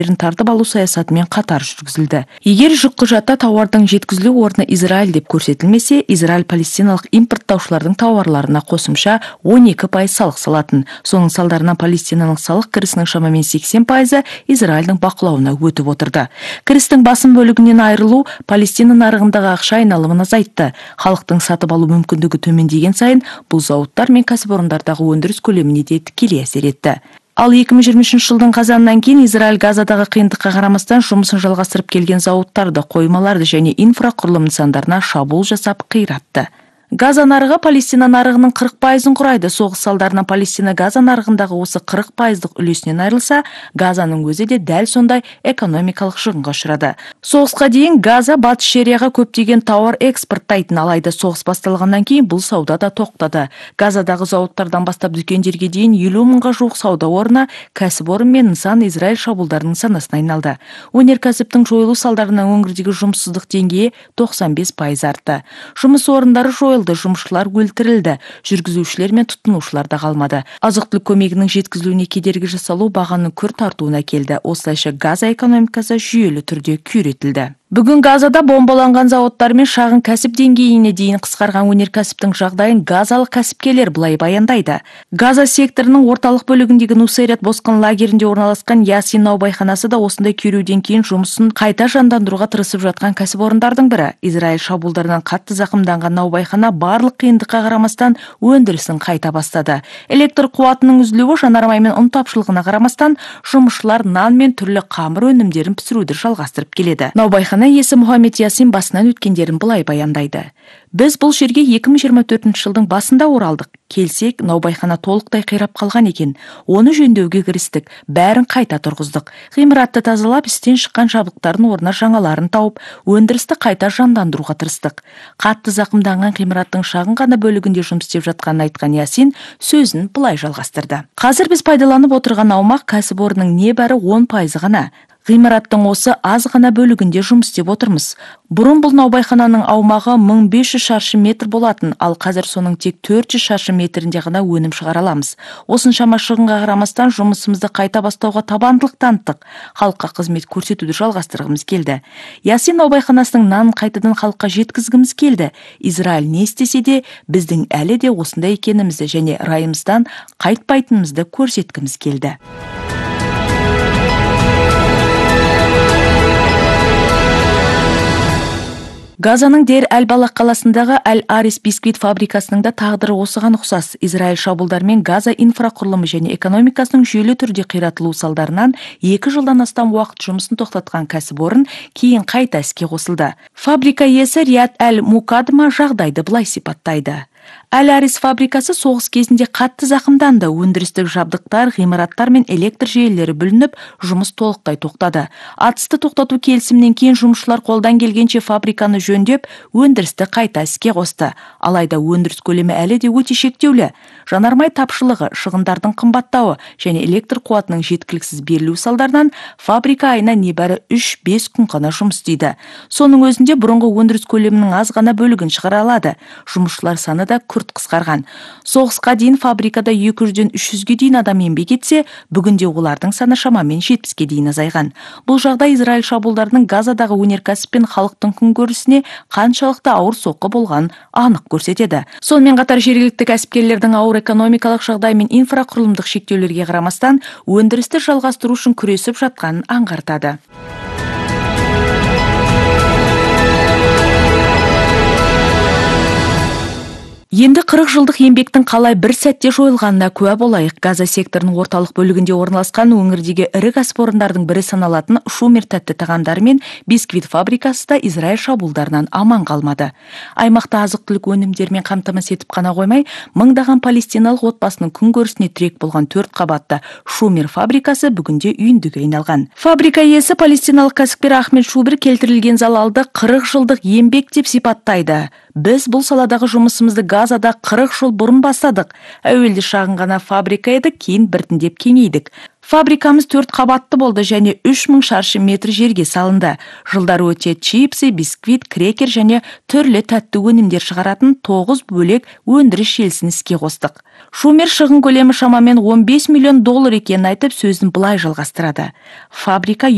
тартып алу саясатымен қатар жүргізілді. Егер жүк құжатта тауардың жеткізілу орны Израиль деп көрсетілмесе, Израиль палестиналық импорттаушылардың тауарларына қосымша 12% салық салатын. Соның салдарынан палестиналық салық кірісінің шамамен 80% Израильдің бақылауына өтіп отырды. Кірістің басым бөлігінен айырылу Палестина нарығындағы ақша айналымын азайтты. Халықтың сатып алу мүмкіндігі төмендеген сайын бұл зауыттар мен кәсіпорындардағы өндіріс көлеміне де тікелей әсер етті. Ал 2023 жылдың қазанынан кейін Израиль Газадағы қиындыққа қарамастан жұмысын жалғастырып келген зауыттарды, қоймаларды және инфрақұрылым нысандарына шабуыл жасап қиратты. Газа нарығы Палестина нарығының 40%-ын құрайды. Соғыс салдарынан Палестина Газа нарығындағы осы 40%-ық үлесінен айырылса, Газаның өзі де дәл сондай экономикалық шығынға ұшырады. Соғысқа дейін Газа батыс шерияға көптеген тауар экспорттайтын, алайда соғыс басталғаннан кейін бұл сауда да тоқтады. Газадағы зауыттардан бастап дүкендерге дейін 50 мыңға жуық сауда орны, кәсіпорын мен нысан Израиль шабуылдарының санасына айналды. Өнеркәсіптің жойылу салдарынан өңірдегі жұмыссыздық деңгейі 95% артты. Жұмыс орындары жойылды. Жұмысшылар өлтірілді, жүргізушілер мен тұтынушылар да қалмады. Азық-түлік көмегінің жеткізілуіне кедергі жасалу бағаның күрт артуына келді. Осылайша Газа экономикасы жүйелі түрде күйретілді. Бүгін Газада бомбаланған зауыттар мен шағын кәсіп деңгейіне дейін қысқарған өнеркәсіптің жағдайын газалық кәсіпкерлер былай баяндайды. Газа секторының орталық бөлігіндегі Нусейрат босқын лагерінде орналасқан Ясин наубайханасы да осындай күйреуден кейін жұмысын қайта жандандыруға тырысып жатқан кәсіпорындардың бірі. Израиль шабуылдарынан қатты зақымданған наубайхана барлық қиындыққа қарамастан өндірісін қайта бастады. Электр қуатының үзілуі, жанармай мен ұн тапшылығына қарамастан жұмысшылар нан мен түрлі қамыр өнімдерін пісіруді жалғастырып келеді. Наубайхана иесі Мұхаммед Ясин басынан өткендерін былай баяндайды. Біз бұл жерге 2024 жылдың басында оралдық. Келсек, наубайхана толықтай қирап қалған екен. Оны жөндеуге кірістік, бәрін қайта тұрғыздық. Ғимаратты тазалап, істен шыққан жабдықтардың орнына жаңаларын тауып, өндірісті қайта жандандыруға тырыстық. Қатты зақымданған ғимараттың шағын ғана бөлігінде жұмыс істеп жатқанын айтқан Ясин сөзін былай жалғастырды. Қазір біз пайдаланып отырған аумақ кәсіпорынның небәрі 10% ғана. Ғимараттың осы аз ғана бөлігінде жұмыс істеп отырмыз. Бұрын бұл наубайхананың аумағы 1500 шаршы метр болатын, ал қазір соның тек 400 шаршы метрінде ғана өнім шығара аламыз. Осыншама шығынға қарамастан жұмысымызды қайта бастауға табандылық таныттық. Халыққа қызмет көрсетуді жалғастырғымыз келді. Ясин наубайханасының нанын қайтадан халыққа жеткізгіміз келді. Израиль не істесе де біздің әлі де осында екенімізді және райымыздан қайтпайтынымызды көрсеткіміз келді. Газаның Дер-әл-Балақ қаласындағы Әл-Арис бисквит фабрикасының да тағдыры осыған ұқсас. Израиль шабуылдарымен Газа инфрақұрылымы және экономикасының жүйелі түрде қиратылуы салдарынан 2 жылдан астам уақыт жұмысын тоқтатқан кәсіпорын кейін қайта іске қосылды. Фабрика иесі Рият Әл-Мукадма жағдайды былай сипаттайды. Әл-Арис фабрикасы соғыс кезінде қатты зақымданды. Өндірістік жабдықтар, ғимараттар мен электр желілері бүлініп, жұмыс толықтай тоқтады. Атысты тоқтату келісімнен кейін жұмысшылар қолдан келгенше фабриканы жөндеп, өндірісті қайта іске қосты. Алайда өндіріс көлемі әлі де өте шектеулі. Жанармай тапшылығы, шығындардың қымбаттауы және электр қуатының жеткіліксіз берілуі салдарынан фабрика айына небәрі 3-5 күн ғана жұмыс істейді. Соның өзінде бұрынғы өндіріс көлемінің аз ғана бөлігін шығара алады. Жұмысшылар саны да күрт қысқарған. Соғысқа дейін фабрикада 200-ден 300-ге дейін адам еңбек етсе, бүгінде олардың саны шамамен 70-ге дейін азайған. Бұл жағдай Израиль шабуылдарының Газадағы өнеркәсіп пен халықтың күнкөрісіне қаншалықты ауыр соққы болғанын анық көрсетеді. Сонымен қатар жергілікті кәсіпкерлердің ауыр экономикалық жағдай мен инфрақұрылымдық шектеулерге қарамастан өндірісті жалғастыру үшін күресіп жатқанын аңғартады. Енді 40 жылдық еңбектің қалай бір сәтте жойылғанына куә болайық. Газа секторының орталық бөлігінде орналасқан өңірдегі ірі кәсіпорындардың бірі саналатын Шумер тәтті тағамдары мен бисквит фабрикасы да Израиль шабуылдарынан аман қалмады. Аймақта азық-түлік өнімдерімен қамтамасыз етіп қана қоймай, мыңдаған палестиналық отбасының күнкөрісіне тірек болған 4 қабатты Шумер фабрикасы бүгінде үйіндіге айналған. Фабрика иесі палестиналық кәсіпкер Ахмед Шубер келтірілген залалды 40 жылдық еңбек деп сипаттайды. Біз бұл саладағы жұмысымызды Газада 40 жыл бұрын бастадық. Әуелде шағын ғана фабрика еді, кейін біртіндеп кеңейдік. Фабрикамыз 4 қабатты болды және 3000 шаршы метр жерге салынды. Жылдар өте чипсы, бисквит, крекер және түрлі тәтті өнімдер шығаратын 9 бөлек өндіріс желісін іске қостық. Шумер шығын көлемі шамамен $15 миллион екенін айтып сөзін былай жалғастырады. Фабрика